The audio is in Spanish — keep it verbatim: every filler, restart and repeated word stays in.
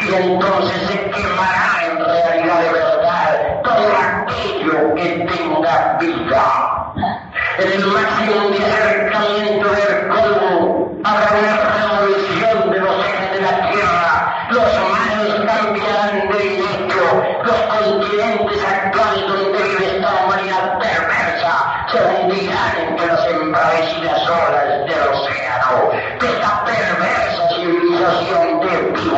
y entonces se quemará en realidad de verdad todo aquello que tenga vida. En el máximo de acercamiento del colmo habrá una revolución de los ejes de la Tierra, los mares cambiarán de derecho, los continentes actuales donde vive esta humanidad perversa se hundirán entre las embravecidas olas del océano. De esta perversa civilización